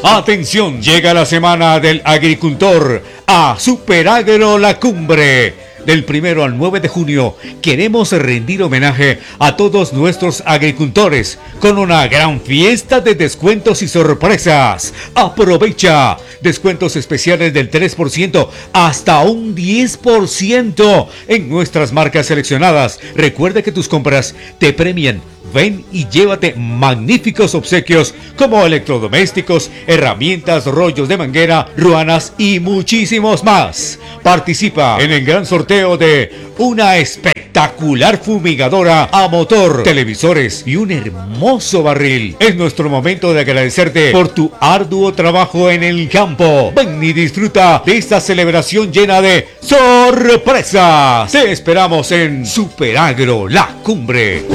Atención, llega la semana del agricultor a Superagro La Cumbre. Del 1 al 9 de junio queremos rendir homenaje a todos nuestros agricultores con una gran fiesta de descuentos y sorpresas. Aprovecha descuentos especiales del 3% hasta un 10% en nuestras marcas seleccionadas. Recuerda que tus compras te premian. Ven y llévate magníficos obsequios como electrodomésticos, herramientas, rollos de manguera, ruanas y muchísimos más. Participa en el gran sorteo de una espectacular fumigadora a motor, televisores y un hermoso barril. Es nuestro momento de agradecerte por tu arduo trabajo en el campo. Ven y disfruta de esta celebración llena de sorpresas. Te esperamos en Superagro La Cumbre.